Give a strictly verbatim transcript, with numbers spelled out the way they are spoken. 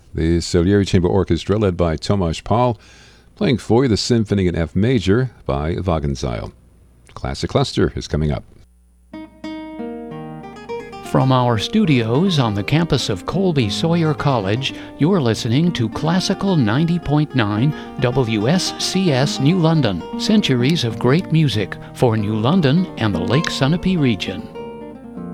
The Salieri Chamber Orchestra, led by Tomasz Paul, playing for you the Symphony in F Major by Wagenseil. Classic Cluster is coming up. From our studios on the campus of Colby Sawyer College, you're listening to Classical ninety point nine W S C S New London. Centuries of great music for New London and the Lake Sunapee region.